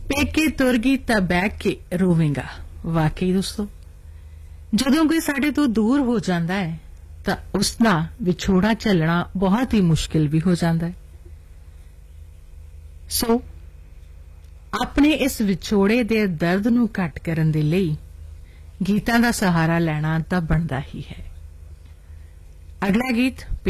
पेके तुर गई तां बैठ के रोवेगा। वाकई दोस्तों, जदों कोई साडे तो दूर हो जाता है तां उसदा विछोड़ा झलना बहुत ही मुश्किल भी हो जाता है। सो अपने इस विछोड़े दे दर्द नूं घट करन दे लई गीतां दा सहारा लेना तां बनदा ही है। अगला गीत